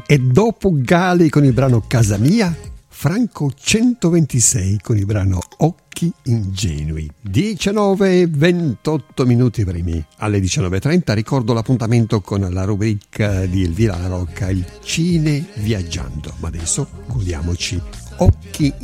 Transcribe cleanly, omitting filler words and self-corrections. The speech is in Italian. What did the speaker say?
E dopo Gali con il brano Casa Mia, Franco 126 con il brano Occhi Ingenui. 19:28 minuti primi alle 19:30. Ricordo l'appuntamento con la rubrica di Elvira La Rocca, il Cine Viaggiando. Ma adesso godiamoci Occhi